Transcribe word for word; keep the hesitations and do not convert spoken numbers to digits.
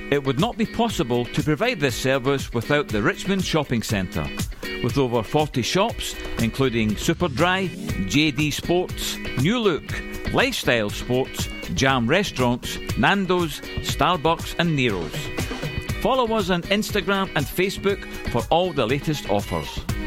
It would not be possible to provide this service without the Richmond Shopping Centre. With over forty shops, including Superdry, J D Sports, New Look, Lifestyle Sports, Jam Restaurants, Nando's, Starbucks and Nero's. Follow us on Instagram and Facebook for all the latest offers.